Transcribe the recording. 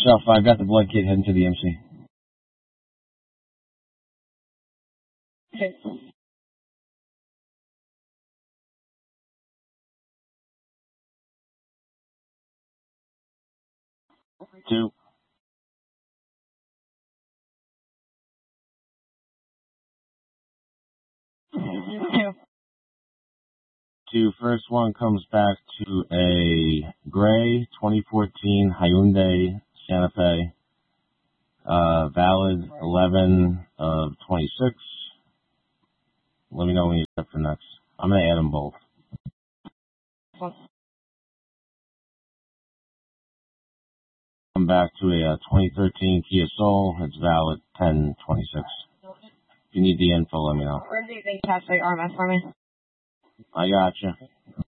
yourself. I got the blood kit heading to the MC. Okay. Two. Two. First one comes back to a gray 2014 Hyundai Santa Fe. Valid 11 of 26. Let me know when you're set for next. I'm going to add them both. Come back to a 2013 Kia Soul. It's valid 10/26. If you need the info, let me know. Where do you think Cash RMS for me? I gotcha.